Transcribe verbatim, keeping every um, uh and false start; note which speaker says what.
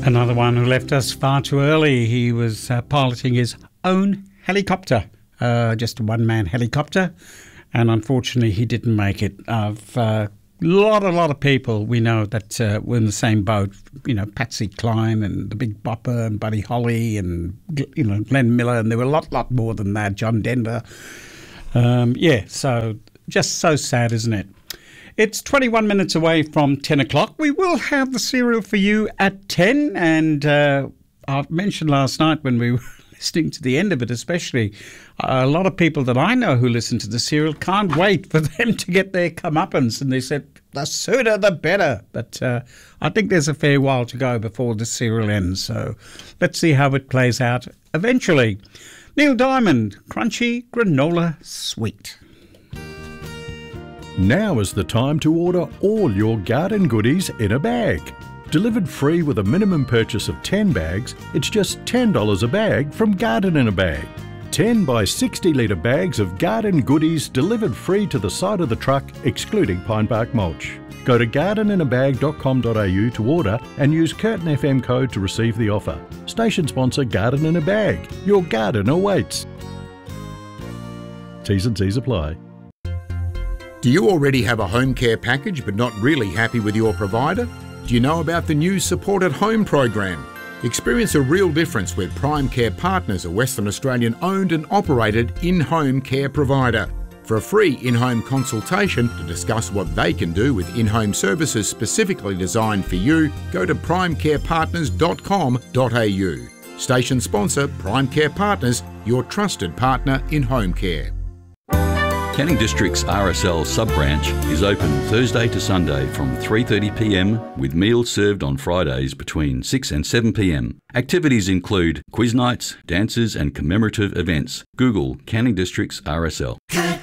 Speaker 1: Another one who left us far too early. He was uh, piloting his own helicopter, uh, just a one-man helicopter, and unfortunately he didn't make it. I've uh, a lot, a lot of people we know that uh, were in the same boat. You know, Patsy Cline and the Big Bopper and Buddy Holly and, you know, Glenn Miller, and there were a lot, lot more than that. John Denver. Um, yeah, so just so sad, isn't it? It's twenty-one minutes away from ten o'clock. We will have the serial for you at ten, and uh, I mentioned last night when we were listening to the end of it especially, uh, a lot of people that I know who listen to the serial can't wait for them to get their comeuppance, and they said the sooner the better. But uh, I think there's a fair while to go before the serial ends, so let's see how it plays out eventually. Neil Diamond, Crunchy Granola Sweet.
Speaker 2: Now is the time to order all your garden goodies in a bag. Delivered free with a minimum purchase of ten bags, it's just ten dollars a bag from Garden in a Bag. ten by sixty litre bags of garden goodies delivered free to the side of the truck, excluding pine bark mulch. Go to garden in a bag dot com dot a u to order and use Curtin F M code to receive the offer. Station sponsor Garden in a Bag. Your garden awaits. T's and C's apply.
Speaker 3: Do you already have a home care package but not really happy with your provider? Do you know about the new Support at Home program? Experience a real difference with Prime Care Partners, a Western Australian owned and operated in-home care provider. For a free in-home consultation to discuss what they can do with in-home services specifically designed for you, go to prime care partners dot com dot a u. Station sponsor Prime Care Partners, your trusted partner in home care.
Speaker 4: Canning District's R S L sub-branch is open Thursday to Sunday from three thirty p m with meals served on Fridays between six and seven p m. Activities include quiz nights, dances and commemorative events. Google Canning District's R S L.